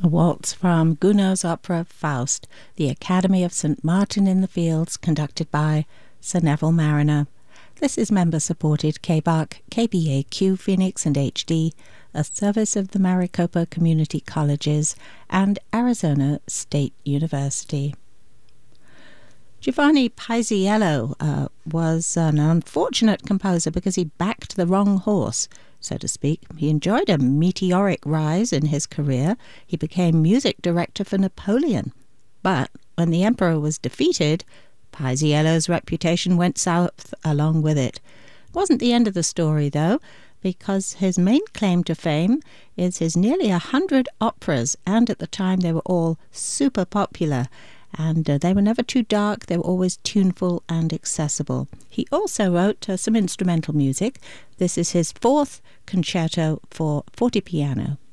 A waltz from Gounod's opera Faust, the Academy of St. Martin in the Fields, conducted by Sir Neville Mariner. This is member-supported KBARC, KBAQ Phoenix and HD, a service of the Maricopa Community Colleges and Arizona State University. Giovanni Paisiello was an unfortunate composer because he backed the wrong horse, so to speak. He enjoyed a meteoric rise in his career. He became music director for Napoleon. But when the emperor was defeated, Paisiello's reputation went south along with it. It wasn't the end of the story, though, because his main claim to fame is his nearly 100 operas, and at the time they were all super popular. And they were never too dark, they were always tuneful and accessible. He also wrote some instrumental music. This is his fourth concerto for fortepiano.